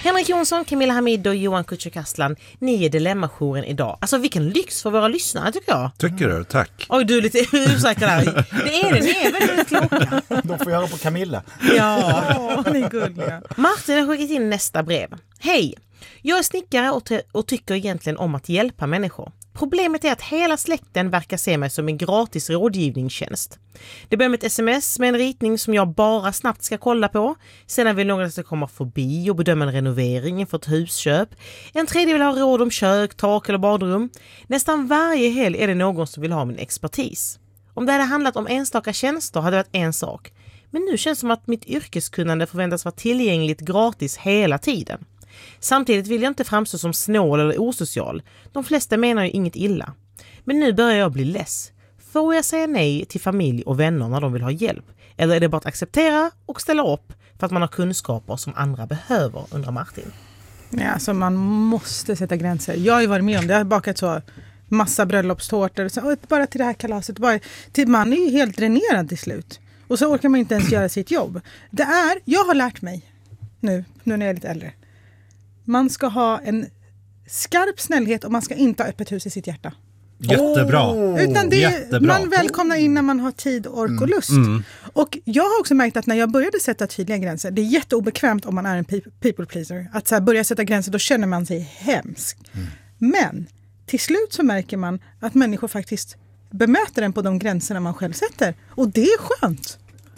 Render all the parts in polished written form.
Henrik Jonsson, Camilla Hamid och Johan Kutcher-Kastlan, ni är Dilemma-jouren idag. Alltså vilken lyx för våra lyssnare tycker jag. Tycker du? Tack. Oj, du är lite osäker där. Det är det, ni är väldigt kloka. De får göra på Camilla. Ja, ni är gulliga. Martin har skickat in nästa brev. Hej, jag är snickare och tycker egentligen om att hjälpa människor. Problemet är att hela släkten verkar se mig som en gratis rådgivningstjänst. Det börjar med ett sms med en ritning som jag bara snabbt ska kolla på. Sedan vill någon att jag kommer förbi och bedöma en renovering för ett husköp. En tredje vill ha råd om kök, tak eller badrum. Nästan varje helg är det någon som vill ha min expertis. Om det hade handlat om enstaka tjänster hade det varit en sak. Men nu känns det som att mitt yrkeskunnande förväntas vara tillgängligt gratis hela tiden. Samtidigt vill jag inte framstå som snål eller osocial. De flesta menar ju inget illa. Men nu börjar jag bli less. Får jag säga nej till familj och vänner när de vill ha hjälp? Eller är det bara att acceptera och ställa upp för att man har kunskaper som andra behöver, undrar Martin. Ja, alltså man måste sätta gränser. Jag har ju varit med om det. Jag har bakat så massa bröllopstårtor. Så, bara till det här kalaset. Man är ju helt dränerad till slut. Och så orkar man inte ens göra sitt jobb. Jag har lärt mig nu när jag är lite äldre. Man ska ha en skarp snällhet och man ska inte ha öppet hus i sitt hjärta. Jättebra. Utan Jättebra. Man välkomnar in när man har tid, ork och lust. Och jag har också märkt att när jag började sätta tydliga gränser, det är jätteobekvämt om man är en people pleaser. Att så här börja sätta gränser, då känner man sig hemsk. Men till slut så märker man att människor faktiskt bemöter en på de gränserna man själv sätter. Och det är skönt.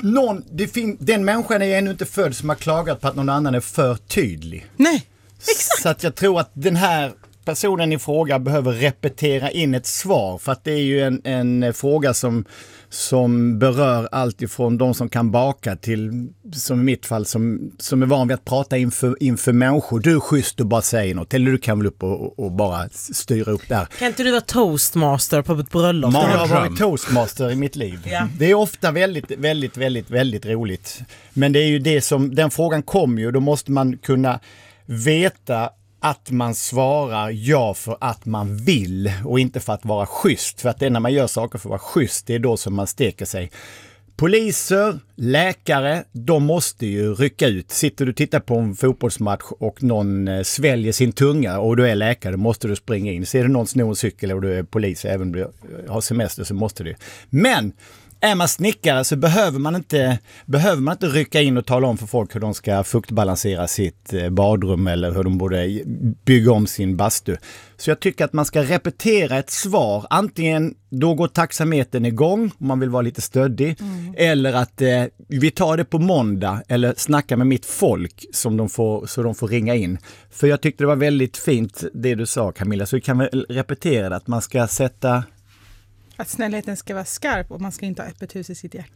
Den människan är ännu inte född som har klagat på att någon annan är för tydlig. Nej, exakt. Så att jag tror att den här personen i fråga behöver repetera in ett svar. För att det är ju en fråga som berör allt ifrån de som kan baka till, som i mitt fall, som är van vid att prata inför människor. Du är schysst och bara säger något. Eller du kan väl upp och bara styra upp där. Kan inte du vara toastmaster på ett bröllop? Jag har varit toastmaster i mitt liv. Ja. Det är ofta väldigt, väldigt, väldigt, väldigt roligt. Men det är ju det som, den frågan kommer ju, då måste man kunna veta att man svarar ja för att man vill och inte för att vara schysst. För att det är när man gör saker för att vara schysst, det är då som man steker sig. Poliser, läkare, de måste ju rycka ut. Sitter du och tittar på en fotbollsmatch och någon sväljer sin tunga och du är läkare, då måste du springa in. Ser du någon snor en cykel och du är polis, även om du har semester, så måste du. Men är man snickare så behöver man inte rycka in och tala om för folk hur de ska fuktbalansera sitt badrum eller hur de borde bygga om sin bastu. Så jag tycker att man ska repetera ett svar. Antingen då går taxametern igång om man vill vara lite stöddig. Eller att vi tar det på måndag eller snacka med mitt folk så de får ringa in. För jag tyckte det var väldigt fint det du sa, Camilla. Så vi kan väl repetera det, att man ska sätta... Att snällheten ska vara skarp och man ska inte ha öppet hus i sitt hjärta.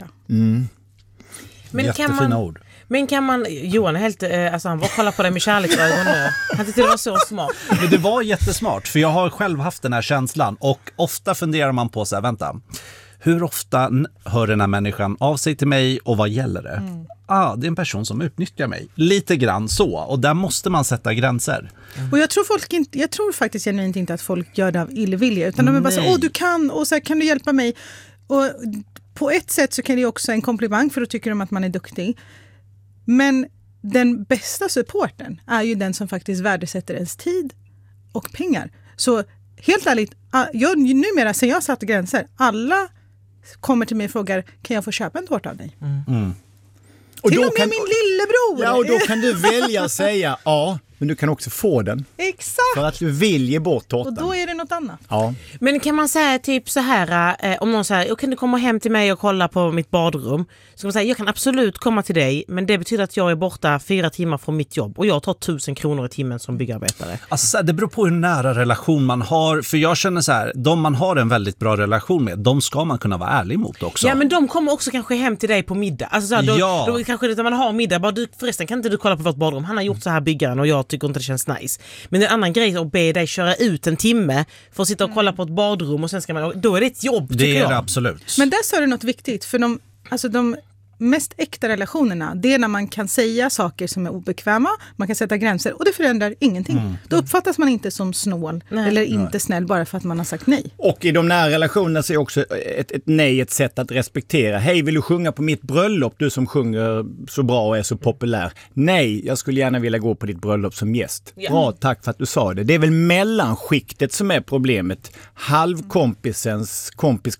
Men jättefina ord. Men kan man... Johan är helt... Alltså han var kolla på det med kärleksögon nu. Han tyckte det var så smart. Men det var jättesmart, för jag har själv haft den här känslan. Och ofta funderar man på så här, vänta. Hur ofta hör den här människan av sig till mig och vad gäller det? Det är en person som utnyttjar mig. Lite grann så. Och där måste man sätta gränser. Och jag tror faktiskt genuint inte att folk gör det av illvilja. Utan de är bara så, du kan, och så här, kan du hjälpa mig? Och på ett sätt så kan det också en komplimang, för då tycker de att man är duktig. Men den bästa supporten är ju den som faktiskt värdesätter ens tid och pengar. Så helt ärligt, numera sen jag satte gränser, alla kommer till mig och frågar, kan jag få köpa en tårta av dig? Och till och med min lillebror. Ja, och då kan du välja att säga ja, men du kan också få den. Exakt. För att du vill ge bort tårtan. Och då är det något annat. Ja. Men kan man säga typ så här, om någon säger, kan du komma hem till mig och kolla på mitt badrum? Så kan man säga, jag kan absolut komma till dig, men det betyder att jag är borta 4 timmar från mitt jobb och jag tar 1000 kronor i timmen som byggarbetare. Alltså, det beror på hur nära relation man har, för jag känner så här, de man har en väldigt bra relation med, de ska man kunna vara ärlig mot också. Ja, men de kommer också kanske hem till dig på middag. Alltså så här, då kanske det, man har middag, bara förresten kan inte du kolla på vårt badrum? Han har gjort så här byggaren och jag tycker inte det känns nice. Men det är en annan grej att be dig köra ut en timme för att sitta och kolla på ett badrum och sen ska man, då är det ett jobb, tycker jag. Det är det absolut. Men där sa du något viktigt, för de mest äkta relationerna, det är när man kan säga saker som är obekväma, man kan sätta gränser och det förändrar ingenting. Då uppfattas man inte som snål eller inte snäll bara för att man har sagt nej. Och i de nära relationerna så är också ett nej ett sätt att respektera. Hej, vill du sjunga på mitt bröllop, du som sjunger så bra och är så populär? Nej, jag skulle gärna vilja gå på ditt bröllop som gäst. Bra, tack för att du sa det. Det är väl mellanskiktet som är problemet. Halvkompisens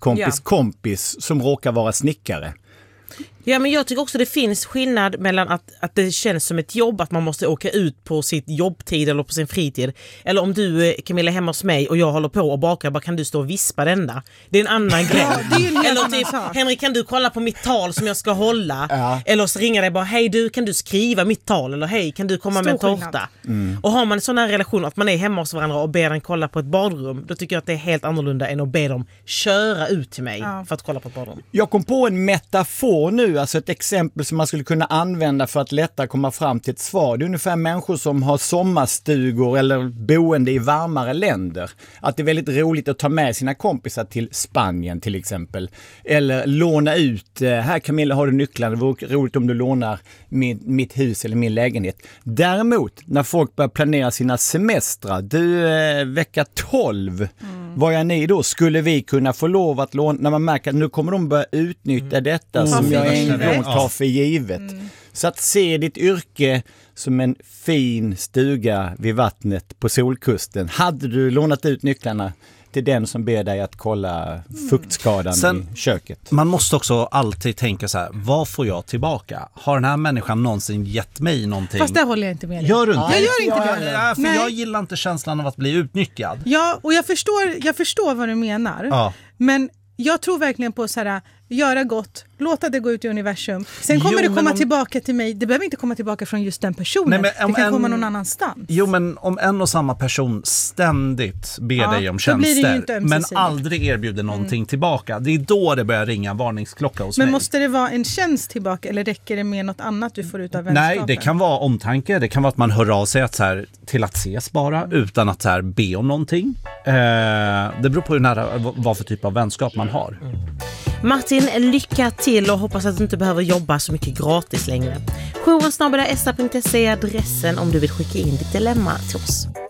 kompis som råkar vara snickare. Ja, men jag tycker också det finns skillnad mellan att det känns som ett jobb, att man måste åka ut på sitt jobbtid eller på sin fritid. Eller om du, Camilla, är hemma hos mig och jag håller på och bakar, bara kan du stå och vispa denna? Det är en annan grej. Eller typ, Henrik, kan du kolla på mitt tal som jag ska hålla? Ja. Eller så ringer dig bara, hej du, kan du skriva mitt tal? Eller hej, kan du komma med en tårta? Och har man en sån här relation att man är hemma hos varandra och ber den kolla på ett badrum, då tycker jag att det är helt annorlunda än att be dem köra ut till mig för att kolla på ett badrum. Jag kom på en metafor nu, alltså ett exempel som man skulle kunna använda för att lättare komma fram till ett svar. Det är ungefär människor som har sommarstugor eller boende i varmare länder. Att det är väldigt roligt att ta med sina kompisar till Spanien till exempel. Eller låna ut, här Camilla har du nycklarna, det vore roligt om du lånar mitt hus eller min lägenhet. Däremot, när folk börjar planera sina semestrar, vecka 12, vad är ni då? Skulle vi kunna få lov att låna, när man märker att nu kommer de börja utnyttja detta som jag en gång tar för givet. Så att se ditt yrke som en fin stuga vid vattnet på solkusten. Hade du lånat ut nycklarna till den som ber dig att kolla fuktskadan i köket? Man måste också alltid tänka så här, vad får jag tillbaka? Har den här människan någonsin gett mig någonting? Fast det håller jag inte med dig. Gör du inte? Jag gör inte det. Ja, för jag gillar inte känslan av att bli utnyttjad. Ja, och jag förstår vad du menar. Ja. Men jag tror verkligen på så här, göra gott, låta det gå ut i universum. Sen kommer det komma tillbaka till mig. Det behöver inte komma tillbaka från just den personen. Nej, det kan komma någon annanstans. Jo, men om en och samma person ständigt ber dig om tjänster, men aldrig erbjuder någonting tillbaka, det är då det börjar ringa varningsklocka hos mig. Men måste det vara en tjänst tillbaka eller räcker det med något annat du får ut av vänskapen? Nej, det kan vara omtanke. Det kan vara att man hör av sig till att ses bara, utan att be om någonting. Det beror på hur nära, vad för typ av vänskap man har. Martin, lycka till och hoppas att du inte behöver jobba så mycket gratis längre. jouren@sta.se är adressen om du vill skicka in ditt dilemma till oss.